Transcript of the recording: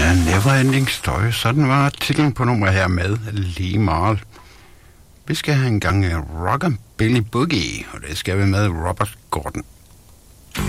Ja, Neverending Story. Sådan var titlen på nummer her med lige meget. Vi skal have en gang Rockabilly Boogie, og det skal vi med Robert Gordon.